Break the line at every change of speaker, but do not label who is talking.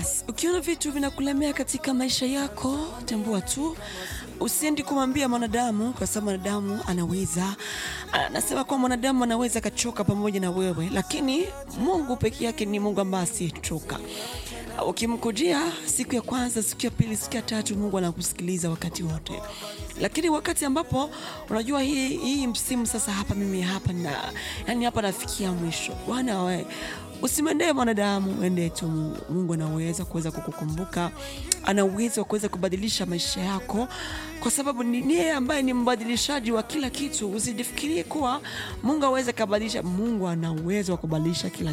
Yes, ukiona vitu vinakulemea katika maisha yako, tambua tu usiendi kumwambia mwanadamu, kwa sababu mwanadamu anaweza, anasema kwa mwanadamu anaweza kachoka pamoja na wewe, lakini Mungu pekee yake ni Mungu ambaye asichoka. Ukimkujia siku ya kwanza, siku ya pili, siku ya tatu, Mungu anakusikiliza wakati wote. Lakini wakati ambapo unajua hii msimu sasa, hapa mimi hapa na yani hapa nafikia mwisho, Bwana wewe usimwendee mwanadamu, ende tu Mungu. Anaweza kuweza kukukumbuka, anaweza kuweza kubadilisha maisha yako, kwa sababu ni yeye ambaye ni mbadilishaji wa kila kitu. Usijifikirie kuwa Mungu hawezi kubadilisha. Mungu ana uwezo wa kubadilisha kila